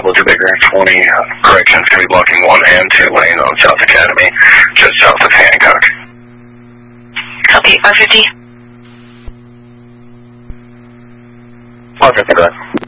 double to bigger 20, correction, it's going to be blocking 1 and 2 lanes on South Academy, just south of Hancock. Copy, 550. 550, go ahead.